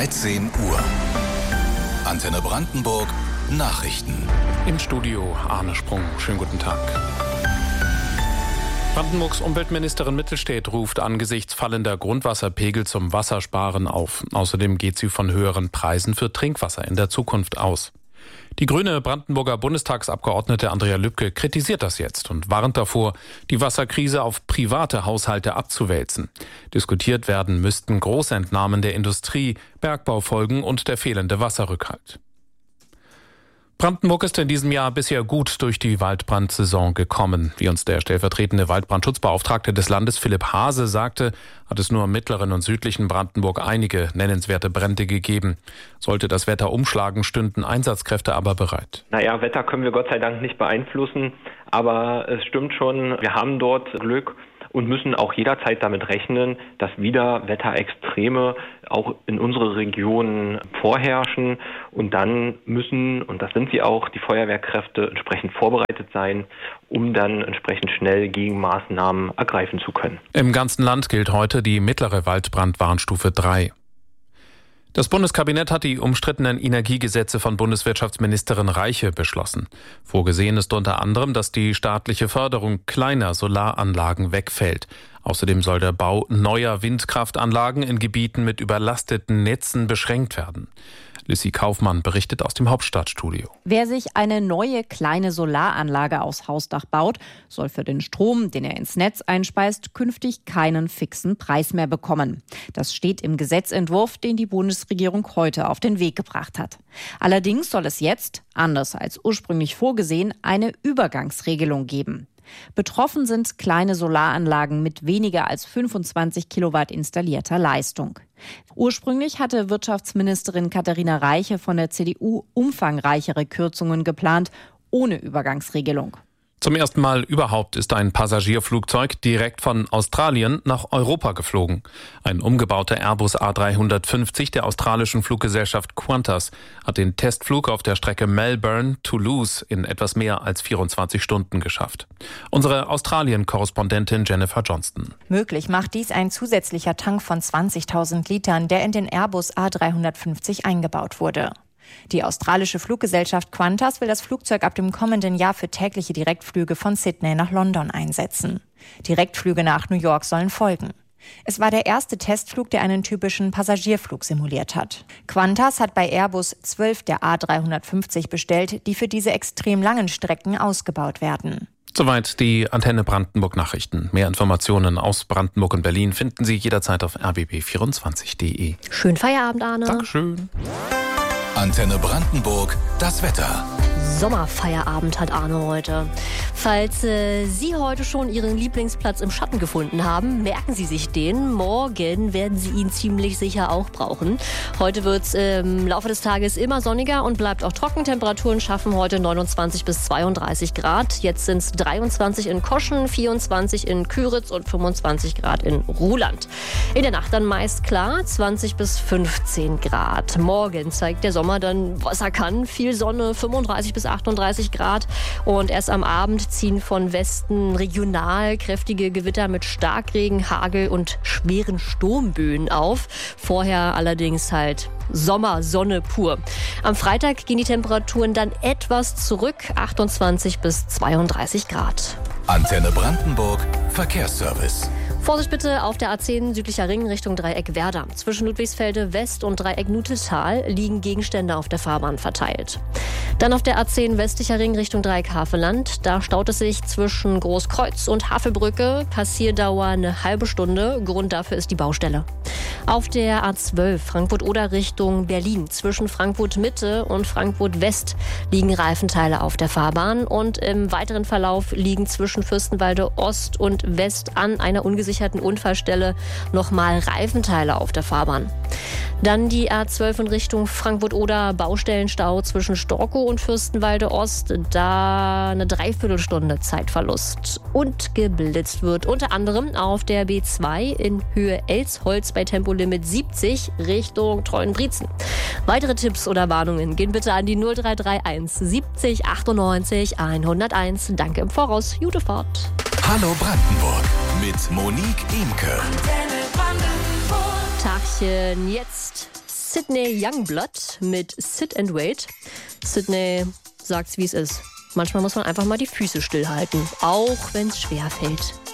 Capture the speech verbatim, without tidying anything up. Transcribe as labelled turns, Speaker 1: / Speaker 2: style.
Speaker 1: dreizehn Uhr. Antenne Brandenburg Nachrichten.
Speaker 2: Im Studio Arne Sprung. Schönen guten Tag. Brandenburgs Umweltministerin Mittelstädt ruft angesichts fallender Grundwasserpegel zum Wassersparen auf. Außerdem geht sie von höheren Preisen für Trinkwasser in der Zukunft aus. Die grüne Brandenburger Bundestagsabgeordnete Andrea Lübke kritisiert das jetzt und warnt davor, die Wasserkrise auf private Haushalte abzuwälzen. Diskutiert werden müssten Großentnahmen der Industrie, Bergbaufolgen und der fehlende Wasserrückhalt. Brandenburg ist in diesem Jahr bisher gut durch die Waldbrandsaison gekommen. Wie uns der stellvertretende Waldbrandschutzbeauftragte des Landes Philipp Hase sagte, hat es nur im mittleren und südlichen Brandenburg einige nennenswerte Brände gegeben. Sollte das Wetter umschlagen, stünden Einsatzkräfte aber bereit.
Speaker 3: Naja, Wetter können wir Gott sei Dank nicht beeinflussen, aber es stimmt schon, wir haben dort Glück und müssen auch jederzeit damit rechnen, dass wieder Wetterextreme auch in unsere Region vorherrschen. Und dann müssen, und das sind sie auch, die Feuerwehrkräfte entsprechend vorbereitet sein, um dann entsprechend schnell Gegenmaßnahmen ergreifen zu können.
Speaker 2: Im ganzen Land gilt heute die mittlere Waldbrandwarnstufe drei. Das Bundeskabinett hat die umstrittenen Energiegesetze von Bundeswirtschaftsministerin Reiche beschlossen. Vorgesehen ist unter anderem, dass die staatliche Förderung kleiner Solaranlagen wegfällt. Außerdem soll der Bau neuer Windkraftanlagen in Gebieten mit überlasteten Netzen beschränkt werden. Lissy Kaufmann berichtet aus dem Hauptstadtstudio.
Speaker 4: Wer sich eine neue kleine Solaranlage aufs Hausdach baut, soll für den Strom, den er ins Netz einspeist, künftig keinen fixen Preis mehr bekommen. Das steht im Gesetzentwurf, den die Bundesregierung heute auf den Weg gebracht hat. Allerdings soll es jetzt, anders als ursprünglich vorgesehen, eine Übergangsregelung geben. Betroffen sind kleine Solaranlagen mit weniger als fünfundzwanzig Kilowatt installierter Leistung. Ursprünglich hatte Wirtschaftsministerin Katharina Reiche von der C D U umfangreichere Kürzungen geplant, ohne Übergangsregelung.
Speaker 2: Zum ersten Mal überhaupt ist ein Passagierflugzeug direkt von Australien nach Europa geflogen. Ein umgebauter Airbus A dreihundertfünfzig der australischen Fluggesellschaft Qantas hat den Testflug auf der Strecke Melbourne-Toulouse in etwas mehr als vierundzwanzig Stunden geschafft. Unsere Australien-Korrespondentin Jennifer Johnston.
Speaker 5: Möglich macht dies ein zusätzlicher Tank von zwanzigtausend Litern, der in den Airbus A dreihundertfünfzig eingebaut wurde. Die australische Fluggesellschaft Qantas will das Flugzeug ab dem kommenden Jahr für tägliche Direktflüge von Sydney nach London einsetzen. Direktflüge nach New York sollen folgen. Es war der erste Testflug, der einen typischen Passagierflug simuliert hat. Qantas hat bei Airbus zwölf der A dreihundertfünfzig bestellt, die für diese extrem langen Strecken ausgebaut werden.
Speaker 2: Soweit die Antenne Brandenburg Nachrichten. Mehr Informationen aus Brandenburg und Berlin finden Sie jederzeit auf r b b vierundzwanzig punkt d e.
Speaker 6: Schönen Feierabend, Arne.
Speaker 2: Dankeschön.
Speaker 1: Antenne Brandenburg, das Wetter.
Speaker 6: Sommerfeierabend hat Arne heute. Falls äh, Sie heute schon Ihren Lieblingsplatz im Schatten gefunden haben, merken Sie sich den. Morgen werden Sie ihn ziemlich sicher auch brauchen. Heute wird es im Laufe des Tages immer sonniger und bleibt auch trocken. Temperaturen schaffen heute neunundzwanzig bis zweiunddreißig Grad. Jetzt sind es dreiundzwanzig in Koschen, vierundzwanzig in Küritz und fünfundzwanzig Grad in Ruhland. In der Nacht dann meist klar, zwanzig bis fünfzehn Grad. Morgen zeigt der Sommer dann, was er kann. Viel Sonne, fünfunddreißig bis achtunddreißig Grad. Und erst am Abend ziehen von Westen regional kräftige Gewitter mit Starkregen, Hagel und schweren Sturmböen auf. Vorher allerdings halt Sommer, Sonne pur. Am Freitag gehen die Temperaturen dann etwas zurück, achtundzwanzig bis zweiunddreißig Grad.
Speaker 1: Antenne Brandenburg, Verkehrsservice.
Speaker 6: Vorsicht bitte auf der A zehn südlicher Ring Richtung Dreieck Werder. Zwischen Ludwigsfelde West und Dreieck Nuteltal liegen Gegenstände auf der Fahrbahn verteilt. Dann auf der A zehn westlicher Ring Richtung Dreieck Havelland. Da staut es sich zwischen Großkreuz und Havelbrücke. Passierdauer eine halbe Stunde. Grund dafür ist die Baustelle. Auf der A zwölf Frankfurt-Oder Richtung Berlin. Zwischen Frankfurt-Mitte und Frankfurt-West liegen Reifenteile auf der Fahrbahn. Und im weiteren Verlauf liegen zwischen Fürstenwalde Ost und West an einer ungesicherten Unfallstelle nochmal Reifenteile auf der Fahrbahn. Dann die A zwölf in Richtung Frankfurt-Oder, Baustellenstau zwischen Storkow und Fürstenwalde Ost. Da eine Dreiviertelstunde Zeitverlust. Und geblitzt wird unter anderem auf der B zwei in Höhe Elsholz bei Tempolimit siebzig Richtung Treuenbrietzen. Weitere Tipps oder Warnungen gehen bitte an die null drei drei eins siebzig achtundneunzig hunderteins. Danke im Voraus. Gute Fahrt.
Speaker 1: Hallo Brandenburg mit Monique Imke.
Speaker 6: Tagchen, jetzt Sydney Youngblood mit Sit and Wait. Sydney sagt's, wie es ist. Manchmal muss man einfach mal die Füße stillhalten, auch wenn es schwer fällt.